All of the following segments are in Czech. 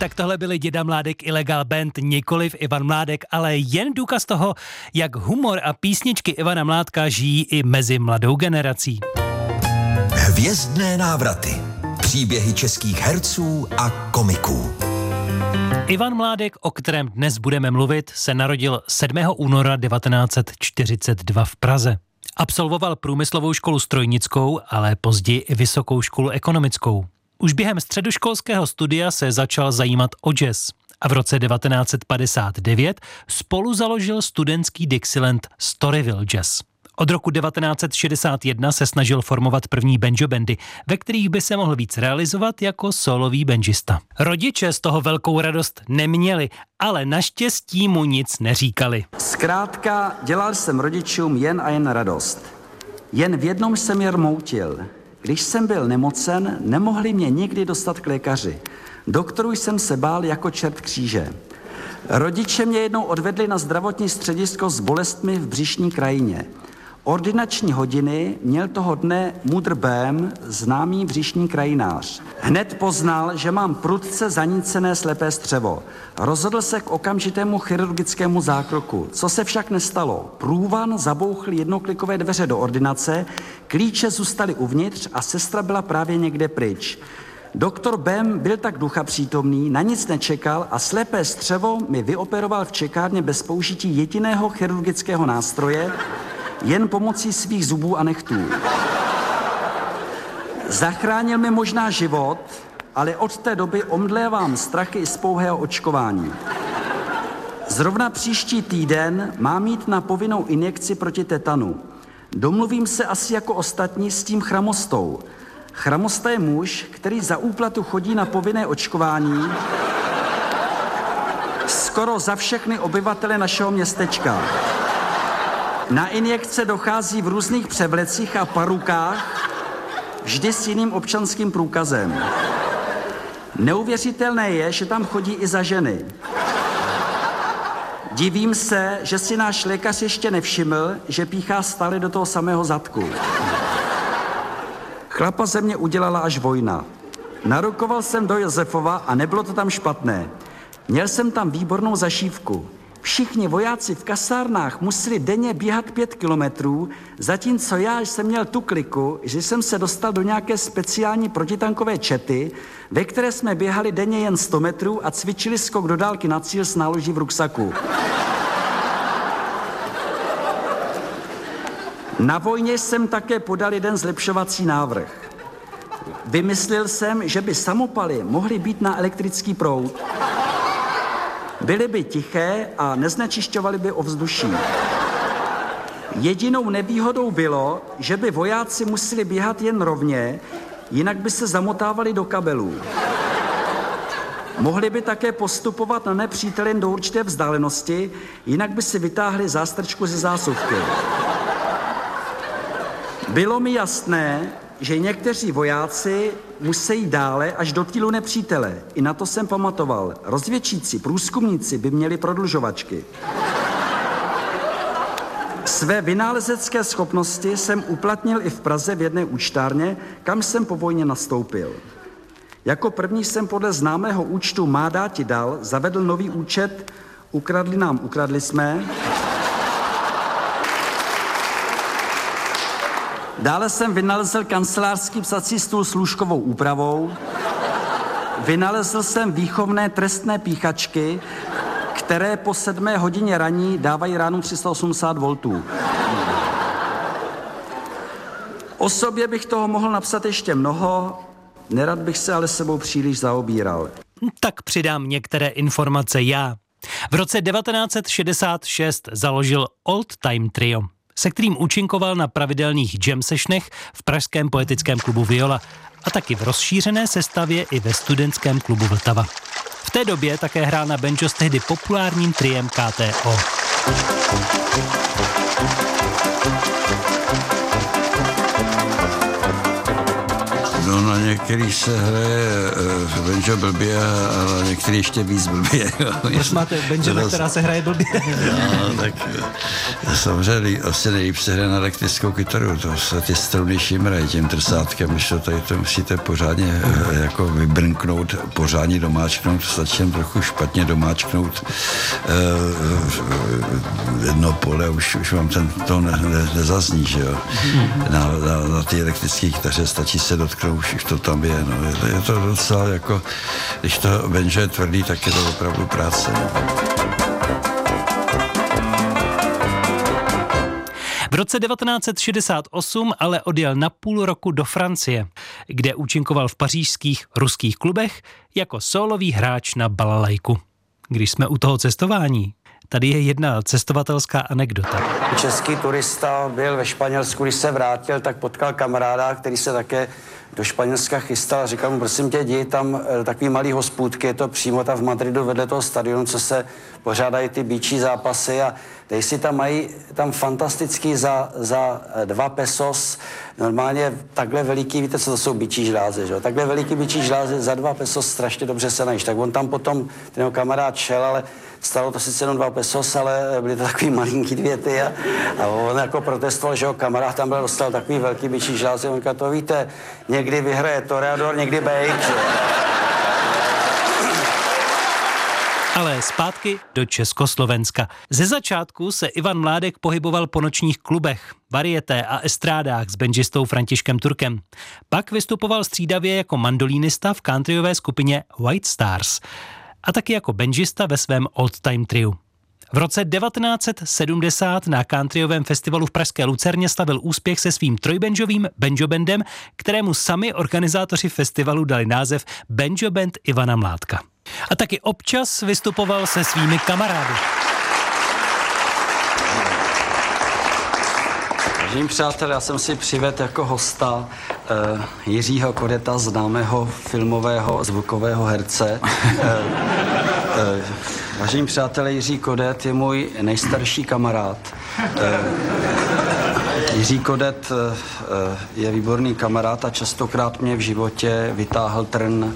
Tak tohle byli Děda Mládek Ilegal Band, nikoliv Ivan Mládek, ale jen důkaz toho, jak humor a písničky Ivana Mládka žijí i mezi mladou generací. Hvězdné návraty. Příběhy českých herců a komiků. Ivan Mládek, o kterém dnes budeme mluvit, se narodil 7. února 1942 v Praze. Absolvoval průmyslovou školu strojnickou, ale později i vysokou školu ekonomickou. Už během středoškolského studia se začal zajímat o jazz a v roce 1959 spolu založil studentský Dixieland Storyville Jazz. Od roku 1961 se snažil formovat první banjo bandy, ve kterých by se mohl víc realizovat jako solový banjista. Rodiče z toho velkou radost neměli, ale naštěstí mu nic neříkali. Zkrátka, dělal jsem rodičům jen a jen radost. Jen v jednom jsem je rmoutil. Když jsem byl nemocen, nemohli mě nikdy dostat k lékaři. Doktorů jsem se bál jako čert kříže. Rodiče mě jednou odvedli na zdravotní středisko s bolestmi v břišní krajině. Ordinační hodiny měl toho dne Mudr Bém, známý břišní krajinář. Hned poznal, že mám prudce zanícené slepé střevo. Rozhodl se k okamžitému chirurgickému zákroku. Co se však nestalo? Průvan zabouchl jednoklikové dveře do ordinace, klíče zůstaly uvnitř a sestra byla právě někde pryč. Doktor Bém byl tak ducha přítomný, na nic nečekal a slepé střevo mi vyoperoval v čekárně bez použití jediného chirurgického nástroje, jen pomocí svých zubů a nechtů. Zachránil mi možná život, ale od té doby omdlévám strachy i z pouhého očkování. Zrovna příští týden mám jít na povinnou injekci proti tetanu. Domluvím se asi jako ostatní s tím chramostou. Chramosta je muž, který za úplatu chodí na povinné očkování skoro za všechny obyvatele našeho městečka. Na injekce dochází v různých převlecích a parukách, vždy s jiným občanským průkazem. Neuvěřitelné je, že tam chodí i za ženy. Divím se, že si náš lékař ještě nevšiml, že píchá stále do toho samého zadku. Chlapa ze mě udělala až vojna. Narukoval jsem do Josefova a nebylo to tam špatné. Měl jsem tam výbornou zašívku. Všichni vojáci v kasárnách museli denně běhat 5 kilometrů, zatímco já jsem měl tu kliku, že jsem se dostal do nějaké speciální protitankové čety, ve které jsme běhali denně jen 100 metrů a cvičili skok do dálky na cíl s náloží v ruksaku. Na vojně jsem také podal jeden zlepšovací návrh. Vymyslel jsem, že by samopaly mohly být na elektrický proud. Byly by tiché a neznečišťovaly by ovzduší. Jedinou nevýhodou bylo, že by vojáci museli běhat jen rovně, jinak by se zamotávali do kabelů. Mohli by také postupovat na nepřítele jen do určité vzdálenosti, jinak by si vytáhli zástrčku ze zásuvky. Bylo mi jasné, že někteří vojáci musí jít dále až do týlu nepřítele. I na to jsem pamatoval. Rozvědčíci, průzkumníci by měli prodlužovačky. Své vynálezecké schopnosti jsem uplatnil i v Praze v jedné účtárně, kam jsem po vojně nastoupil. Jako první jsem podle známého účtu Má dáti dal zavedl nový účet Ukradli nám, ukradli jsme. Dále jsem vynalezl kancelářský psací stůl s lůžkovou úpravou. Vynalezl jsem výchovné trestné píchačky, které po 7 hodině raní dávají ránu 380 V. O sobě bych toho mohl napsat ještě mnoho, nerad bych se ale sebou příliš zaobíral. Tak přidám některé informace já. V roce 1966 založil Old Time Trio, se kterým účinkoval na pravidelných jam sessionech v pražském poetickém klubu Viola a taky v rozšířené sestavě i ve studentském klubu Vltava. V té době také hrál na banjo s tehdy populárním triem KTO. No, na některých se hraje v banjo blbě a některý ještě víc blbě. Proč máte banjo, která se hraje blbě? No, tak samozřejmě asi nejlíp se hraje na elektrickou kytaru, to se ty struny šimrají tím trsátkem, když to tady to musíte pořádně jako vybrnknout, pořádně domáčknout, stačím trochu špatně domáčknout jedno pole, už vám ten tón nezazní, že jo. Na ty elektrické kytaře stačí se dotknout, už to tam je, no. Je to docela jako, když to banjo je tvrdý, tak je to opravdu práce. V roce 1968 ale odjel na půl roku do Francie, kde účinkoval v pařížských ruských klubech jako sólový hráč na balalajku. Když jsme u toho cestování, tady je jedna cestovatelská anekdota. Český turista byl ve Španělsku, když se vrátil, tak potkal kamaráda, který se také do Španělska chystal. Říkal mu, prosím tě, jdi tam takový malý hospůdky, je to přímo tam v Madridu vedle toho stadionu, co se pořádají ty býčí zápasy a tady si tam mají tam fantastický za 2 pesos, normálně takhle veliký, víte, co to jsou býčí žlázy, že jo? Takhle veliký býčí žlázy za 2 pesos strašně dobře se najíš. Tak on tam potom, ten jeho kamarád šel, ale stalo to sice jenom 2 pesos, ale byly to takový malinký věty a on jako protestoval, že jeho kamarád tam byl, dostal takový velký býčí žlázy, on říkal, to víte, někdy vyhraje Toreador, někdy Bejk. Ale zpátky do Československa. Ze začátku se Ivan Mládek pohyboval po nočních klubech, varieté a estrádách s banjistou Františkem Turkem. Pak vystupoval střídavě jako mandolínista v countryové skupině White Stars a taky jako banjista ve svém old-time triu. V roce 1970 na countryovém festivalu v pražské Lucerně slavil úspěch se svým trojbanjovým banjo bandem, kterému sami organizátoři festivalu dali název Banjo Band Ivana Mládka. A taky občas vystupoval se svými kamarády. Vážení přátelé, já jsem si přivedl jako hosta Jiřího Kodeta, známého filmového zvukového herce. Vážení přátelé, Jiří Kodet je můj nejstarší kamarád. Jiří Kodet je výborný kamarád a častokrát mě v životě vytáhl trn.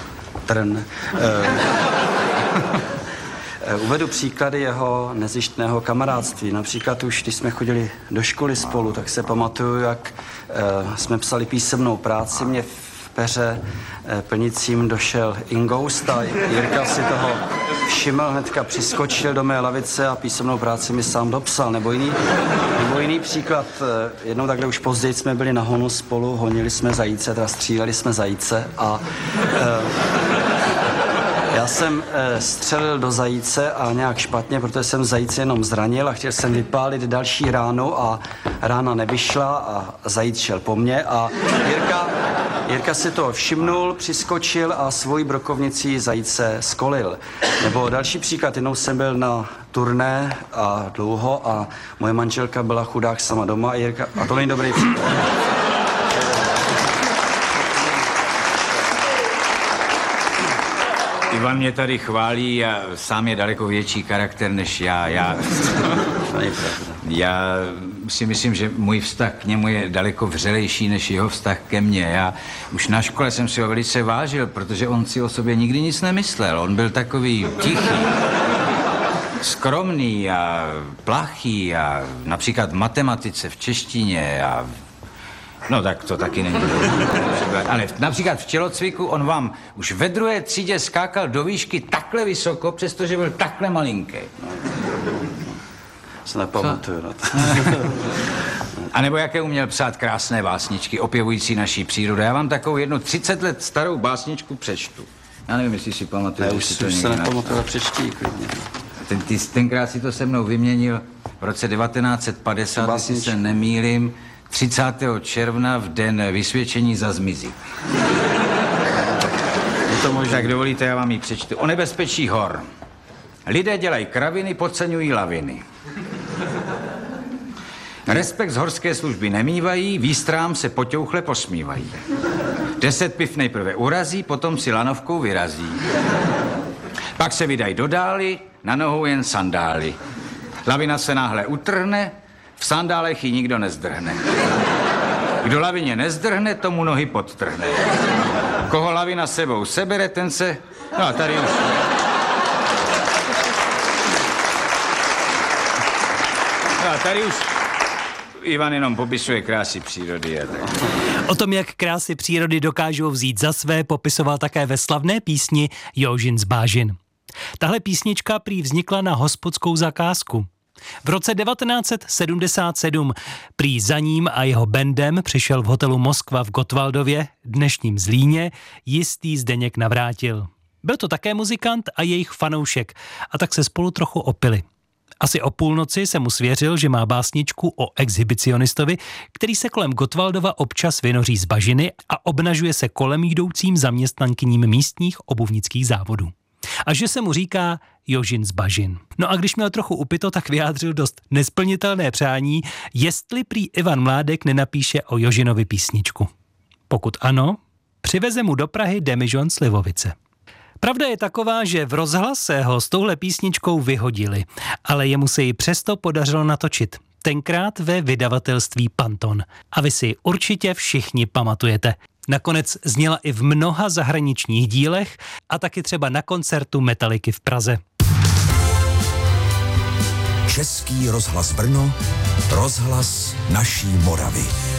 Uvedu příklady jeho nezištného kamarádství. Například už, když jsme chodili do školy spolu, tak se pamatuju, jak jsme psali písemnou práci. Mě v peře plnicím došel ingoust a Jirka si toho všiml, hnedka přiskočil do mé lavice a písemnou práci mi sám dopsal. Nebo jiný příklad, jednou takhle už později jsme byli na honu spolu, honili jsme zajíce, teda stříleli jsme zajíce a já jsem střelil do zajíce a nějak špatně, protože jsem zajíce jenom zranil a chtěl jsem vypálit další ránu a rána nevyšla a zajíc šel po mně a Jirka si to všimnul, přiskočil a svojí brokovnicí zajíce skolil. Nebo další příklad, jednou jsem byl na turné a dlouho a moje manželka byla chudák sama doma a Jirka, a to není dobrý příklad. Ivan mě tady chválí a sám je daleko větší charakter než já. Já si myslím, že můj vztah k němu je daleko vřelejší než jeho vztah ke mně. Já už na škole jsem si ho velice vážil, protože on si o sobě nikdy nic nemyslel. On byl takový tichý, skromný a plachý a například v matematice, v češtině a no tak to taky není dobré. Ale například v tělocviku on vám už ve 2. třídě skákal do výšky takhle vysoko, přestože byl takhle malinký. Se nepamatuju na to. A nebo jaké uměl psát krásné básničky, opěvující naší přírodu. Já vám takovou jednu 30 let starou básničku přečtu. Já nevím, jestli si pamatuješ. Už se nepamatuju, přečtí klidně. Tenkrát si to se mnou vyměnil v roce 1950, jestli se nemýlím, 30. června v den vysvědčení za zmizí. Tak dovolíte, já vám ji přečtu. O nebezpečí hor. Lidé dělají kraviny, podceňují laviny. Respekt z horské služby nemývají, výstrám se poťouchle posmívají. 10 piv nejprve urazí, potom si lanovkou vyrazí. Pak se vydají do dály, na nohou jen sandály. Lavina se náhle utrhne, v sandálech ji nikdo nezdrhne. Kdo lavině nezdrhne, tomu nohy podtrhne. Koho lavina sebou sebere, ten se... No a tady už... No a tady už Ivan jenom popisuje krásy přírody a tak. O tom, jak krásy přírody dokážou vzít za své, popisoval také ve slavné písni Jožin z Bážin. Tahle písnička prý vznikla na hospodskou zakázku. V roce 1977 prý za ním a jeho bandem přišel v hotelu Moskva v Gotwaldově, dnešním Zlíně, jistý Zdeněk Navrátil. Byl to také muzikant a jejich fanoušek a tak se spolu trochu opili. Asi o půlnoci se mu svěřil, že má básničku o exhibicionistovi, který se kolem Gotwaldova občas vynoří z bažiny a obnažuje se kolem jdoucím zaměstnankyním místních obuvnických závodů. A že se mu říká Jožin z Bažin. No a když měl trochu upito, tak vyjádřil dost nesplnitelné přání, jestli prý Ivan Mládek nenapíše o Jožinovi písničku. Pokud ano, přiveze mu do Prahy demižon Slivovice. Pravda je taková, že v rozhlase ho s touhle písničkou vyhodili, ale jemu se ji přesto podařilo natočit. Tenkrát ve vydavatelství Panton. A vy si určitě všichni pamatujete. Nakonec zněla i v mnoha zahraničních dílech a taky třeba na koncertu Metalliky v Praze. Český rozhlas Brno, rozhlas naší Moravy.